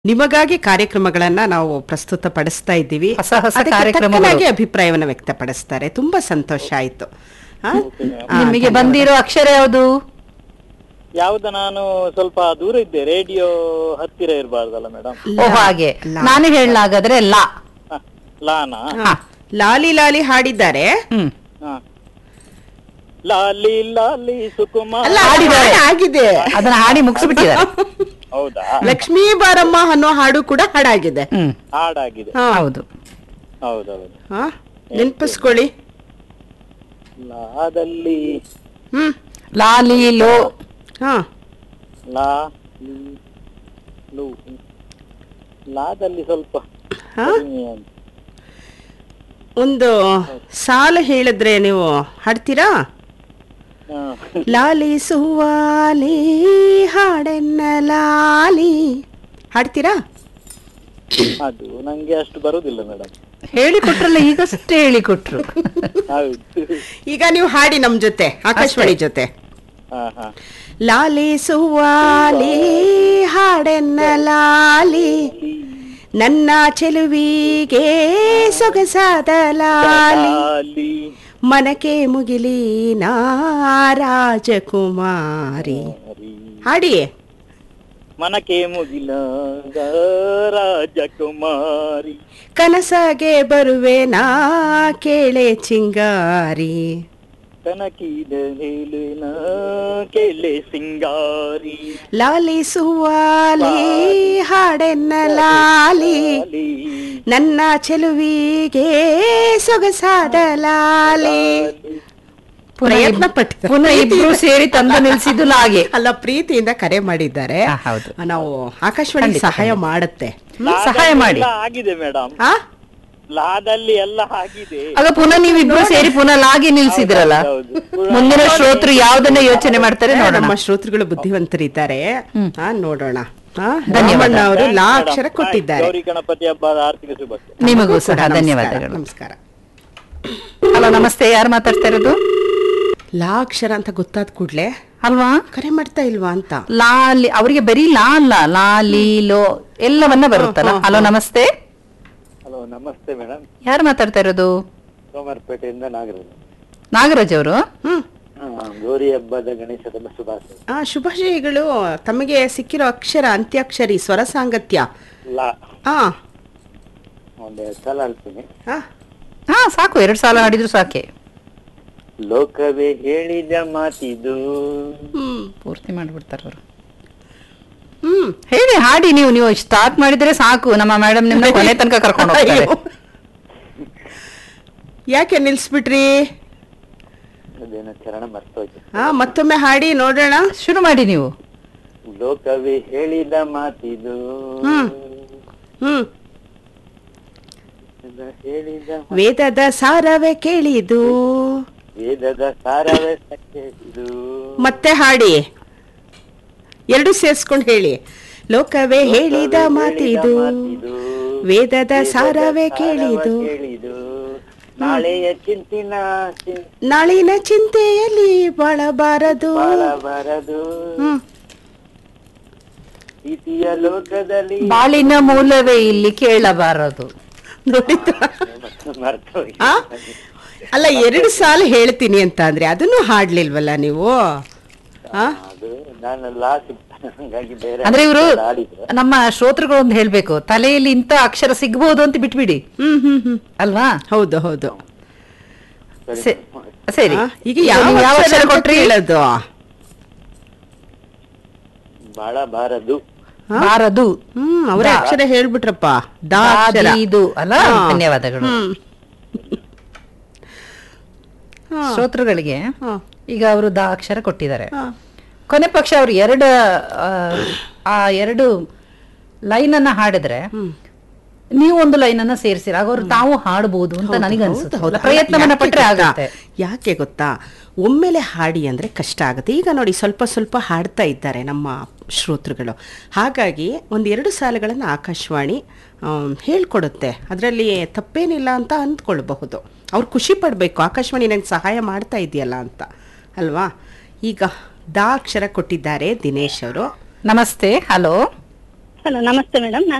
ನಿಮಗಾಗಿ ಕಾರ್ಯಕ್ರಮಗಳನ್ನ ನಾವು ಪ್ರಸ್ತುತ ಪಡಿಸ್ತಾ ಇದ್ದೀವಿ. ಹೊಸ ಹೊಸ ಅದಕ್ಕೆ ಕಾರ್ಯಕ್ರಮಗಳು. ತಕ್ಕನಾಗಿ ಅಭಿಪ್ರಾಯವನ್ನ ವ್ಯಕ್ತಪಡಿಸ್ತಾರೆ. ತುಂಬಾ ಸಂತೋಷ ಆಯ್ತು. ನಿಮಗೆ ಬಂದಿರೋ ಅಕ್ಷರ ಯಾವುದು? ಯಾವ್ದು? ನಾನು ಸ್ವಲ್ಪ ದೂರ ಇದ್ದೆ, ರೇಡಿಯೋ ಹತ್ತಿರ ಇರಬಾರ್ದಲ್ಲ ಮೇಡಮ್? ಓ ಹಾಗೆ, ನಾನು ಹೇಳಲಾಗಾದ್ರೆ ಲಾ. ಲಾನಾ? ಲಾಲಿ ಲಾಲಿ ಹಾಡಿದ್ದಾರೆ. ಹ. ಲಾಲಿ ಲಾಲಿ ಸುಕುಮಾರ್. ಅಲ್ಲ, ಹಾಡಿದ್ದಾರೆ. ಆಗಿದೆ. ಅದನ್ನ ಹಾಡಿ ಮುಗಿಸ್ಬಿಟ್ಟಿದ್ದಾರೆ. ಹೌದಾ? ಲಕ್ಷ್ಮೀ ಬಾರಮ್ಮ ಅನ್ನೋ ಹಾಡು ಕೂಡ ಹಾಡಾಗಿದೆ. ಹಾಡಾಗಿದೆ. ಹೌದು. ಹೌದೌದು. ನೆನ್ಪಿಸ್ಕೊಳ್ಳಿ. ಲಾದಲ್ಲಿ ಲಾಲಿ ಲೋ. ಹಾ, ಲಾ ಲಿ, ಲು. ಲಾದಲ್ಲಿ ಸ್ವಲ್ಪ ಹಾ? ಕಡಿಮೆ ಅಂತ. ಒಂದು ಸಾಲು ಹೇಳಿದ್ರೆ ನೀವು ಹಾಡ್ತೀರಾ? ಹ. ಲಾಲಿ ಸುವಾಲಿ ಹಾಡೆನ್ನ ಲಾಲಿ ಹಾಡ್ತೀರಾ? ಅದು ನಂಗೆ ಅಷ್ಟು ಬರುದಿಲ್ಲ ಮೇಡಮ್. ಹೇಳಿಕೊಟ್ರಲ್ಲ, ಈಗಷ್ಟೇ ಹೇಳಿಕೊಟ್ರು. ಹೌದು. ಈಗ ನೀವು ಹಾಡಿ ನಮ್ ಜೊತೆ, ಆಕಾಶವಾಣಿ ಜೊತೆ. ಹ ಹ. ಲಾಲಿ ಸುವಾಲಿ ಹಾಡೆನ್ನ ಲಾಲಿ, ನನ್ನ ಚೆಲುವಿಗೆ ಸೊಗಸಾದ ಲಾಲಿ, ಲಾಲಿ ಮನಕೆ ಮುಗಿಲಿ ನಾ ರಾಜಕುಮಾರಿ. ಹಾಡಿ. ಮನಕೆ ಮುಗಿಲ ರಾಜಕುಮಾರಿ, ಕನಸಗೆ ಬರುವೆ ನಾ ಕೇಳೆ ಚಿಂಗಾರಿ, ಕನಕಿದ ಹೇಳುನ ಕೆಲೆ ಸಿಂಗಾರಿ. ಲಾಲಿ ಸುವಾಲಿ ಹಾಡೆನ್ನ ಲಾಲಿ, ಲಾಲಿ ನನ್ನ ಚೆಲುವಿಗೆ ಸೊಗಸಾದ ಲಾಲಿ. ಪ್ರಯತ್ನ ಪಟ್ಟಿದ್ದಾರೆ. ಪುನಃ ಇಬ್ರು ಸೇರಿ ತಂದು ನಿಲ್ಸಿದ್ದು ಲಾಗೆ. ಅಲ್ಲ, ಪ್ರೀತಿಯಿಂದ ಕರೆ ಮಾಡಿದ್ದಾರೆ. ಹೌದು. ನಾವು ಆಕಾಶವಾಣಿ ಸಹಾಯ ಮಾಡುತ್ತೆ. ಸಹಾಯ ಮಾಡಿ. ಎಲ್ಲ ಆಗಿದೆ ಮೇಡಮ್, ಆ? ಲಾದಲ್ಲಿ ಎಲ್ಲ ಆಗಿದೆ. ಆಗ ಪುನಃ ನೀವಿಬ್ರು ಸೇರಿ ಪುನಃ ಲಾಗಿ ನಿಲ್ಸಿದ್ರಲ್ಲ. ಹೌದು. ಮುಂದಿನ ಶ್ರೋತೃ ಯಾವ್ದನ್ನ ಯೋಚನೆ ಮಾಡ್ತಾರೆ ನೋಡೋಣ. ನಮ್ಮ ಶ್ರೋತೃಗಳು ಬುದ್ಧಿವಂತರಿದ್ದಾರೆ. ನೋಡೋಣ. ಧನ್ಯವಾದ. ಅವರು ಲಾ ಮೇಡಮ್, ಅಕ್ಷರ ಕೊಟ್ಟಿದ್ದಾರೆ. ಗೌರಿ ಗಣಪತಿ ಹಬ್ಬದ ಆರ್ಥಿಕ ಶುಭಾಶಯ. ನಿಮಗೂ ಸಹ ನಮಸ್ಕಾರ. ಧನ್ಯವಾದಗಳು. ನಮಸ್ಕಾರ. ಹಲೋ, ನಮಸ್ತೆ. ಯಾರು ಮಾತಾಡ್ತಾ ಇರೋದು? ಲಾ ಅಕ್ಷರ ಅಂತ ಗೊತ್ತಾದ ಕೂಡ್ಲೆ ಅಲ್ವಾ? ಕರೆ ಮಾಡ್ತಾ ಇಲ್ವಾ ಅಂತ. ಲಾಲಿ ಅವರಿಗೆ ಬರೀ ಲಾ ಅಲ್ಲ, ಲಾಲಿ ಲೋ ಎಲ್ಲವನ್ನ ಬರುತ್ತಲ್ಲ. ಹಲೋ, ನಮಸ್ತೆ. ಹಲೋ, ನಮಸ್ತೆ ಮೇಡಮ್. ಯಾರು ಮಾತಾಡ್ತಾ ಇರೋದು? ಸೋಮವಾರಪೇಟೆಯಿಂದ ನಾಗರಾಜ್. ನಾಗರಾಜ್ ಅವರು? ಗೌರಿ ಹಬ್ಬದ ಗಣೇಶದ ಶುಭಾಶಯ. ಶುಭಾಶಯಗಳು. ತಮಗೆ ಸಿಕ್ಕಿರೋ ಅಕ್ಷರ ಅಂತ್ಯಾಕ್ಷರಿ ಸ್ವರ ಸಾಂಗತ್ಯ. ಲಾ. ಆ ಒಂದು ಸಲ ಹೇಳ್ತೀನಿ. ಹಾ, ಸಾಕು. 2 ಸಾಲ ಹಾಡಿದ್ರು ಸಾಕೆ. ಲೋಕವೇ ಹೇಳಿದ ಮಾತಿದು. ಪೂರ್ತಿ ಮಾಡ್ಬಿಡ್ತಾರ ಅವರು. ಹೇಳಿ, ಹಾಡಿ. ನೀವು ಸ್ಟಾರ್ಟ್ ಮಾಡಿದ್ರೆ ಸಾಕು, ನಮ್ಮ ಮೇಡಮ್ ನಿಮ್ನ ಕೊನೆ ತನಕ ಕರ್ಕೊಂಡು ಹೋಗ್ತಾರೆ. ಯಾಕೆ ನಿಲ್ಸ್ಬಿಟ್ರಿ? ಅದೇನೋ ಚರಣ ಮರ್ತೋಯ್ತು. ಮತ್ತೊಮ್ಮೆ ಹಾಡಿ ನೋಡೋಣ. ಶುರು ಮಾಡಿ ನೀವು. ಲೋಕವೇ ಹೇಳಿದ ಮಾತಿದು. ಹ್ಮ್ ಹೇಳಿದ ವೇದದ ಸಾರವೇ ಕೇಳಿದು. ವೇದದ ಸಾರವೇ ಸತ್ಯದು. ಮತ್ತೆ ಹಾಡಿ, 2 ಸೇರ್ಸ್ಕೊಂಡು ಹೇಳಿ. ಲೋಕವೇ ಹೇಳಿದ ಮಾತಿದು, ವೇದದ ಸಾರವೇ ಕೇಳಿದು. ನಾಳೆಯ ಚಿಂತಿನ ನಾಳಿನ ಚಿಂತೆಯಲ್ಲಿ ಬಾಳಬಾರದು. ಪ್ರೀತಿಯ ಲೋಕದಲ್ಲಿ ಬಾಳಿನ ಮೂಲವೇ ಇಲ್ಲಿ ಕೇಳಬಾರದು. ನೋಡಿದ್ರ? ಮರ್ತೋಗಿ. ಅಲ್ಲ, 2 ಸಾಲ ಹೇಳ್ತೀನಿ ಅಂತ ಅಂದ್ರೆ ಅದನ್ನು ಹಾಡ್ಲಿಲ್ವಲ್ಲ ನೀವು? ಅದು ನಾನು ಲಾಸ್ಟ್ ಹಂಗಾಗಿ ಬೇರೆ ಅಂದ್ರೆ ಇವರು ಹಾಡಿದ್ರು. ನಮ್ಮ ಶ್ರೋತೃಗಳು ಒಂದು ಹೇಳ್ಬೇಕು, ತಲೆಯಲ್ಲಿ ಇಂಥ ಅಕ್ಷರ ಸಿಗ್ಬಹುದು ಅಂತ ಬಿಟ್ಬಿಡಿ. ಅಲ್ವಾ? ಹೌದು ಹೌದು. ಸರಿ, ಈಗ ಯಾವ ಅಕ್ಷರ ಕೊಟ್ರಿ ಹೇಳೋದು? ಬಾಳಬಾರದು. ಬಾರದು. ಅವರ ಅಕ್ಷರ ಹೇಳ್ಬಿಟ್ರಪ್ಪ. ದಾ ಅಕ್ಷರ. ಇದು ಅಲ್ಲ. ಧನ್ಯವಾದಗಳು ಶ್ರೋತೃಗಳಿಗೆ. ಈಗ ಅವರು ದಾ ಅಕ್ಷರ ಕೊಟ್ಟಿದ್ದಾರೆ. ಕೊನೆ ಪಕ್ಷ ಅವರು 2 ಲೈನ್ ಅನ್ನ ಹಾಡಿದ್ರೆ ನೀವು ಒಂದು ಲೈನ್ ಅನ್ನ ಸೇರಿಸಿರ, ಆಗ ಅವರು ತಾವು ಹಾಡಬಹುದು ಅಂತ ನನಗೆ ಅನ್ಸುತ್ತೆ. ಪ್ರಯತ್ನವನ್ನ ಪಟ್ರೆ ಆಗುತ್ತೆ. ಯಾಕೆ ಗೊತ್ತಾ, ಒಮ್ಮೆಲೆ ಹಾಡಿ ಅಂದ್ರೆ ಕಷ್ಟ ಆಗುತ್ತೆ. ಈಗ ನೋಡಿ, ಸ್ವಲ್ಪ ಸ್ವಲ್ಪ ಹಾಡ್ತಾ ಇದ್ದಾರೆ ನಮ್ಮ ಶ್ರೋತೃಗಳು. ಹಾಗಾಗಿ 1-2 ಸಾಲುಗಳನ್ನು ಆಕಾಶವಾಣಿ ಹೇಳ್ಕೊಡುತ್ತೆ. ಅದರಲ್ಲಿ ತಪ್ಪೇನಿಲ್ಲ ಅಂತ ಅಂದ್ಕೊಳ್ಬಹುದು. ಅವ್ರು ಖುಷಿ ಪಡಬೇಕು, ಆಕಾಶವಾಣಿ ನಂಗೆ ಸಹಾಯ ಮಾಡ್ತಾ ಇದೆಯಲ್ಲ ಅಂತ ಅಲ್ವಾ. ಈಗ ದಾ ಅಕ್ಷರ ಕೊಟ್ಟಿದ್ದಾರೆ ದಿನೇಶ್ ಅವರು. ನಮಸ್ತೆ. ಹಲೋ. ಹಲೋ, ನಮಸ್ತೆ ಮೇಡಮ್.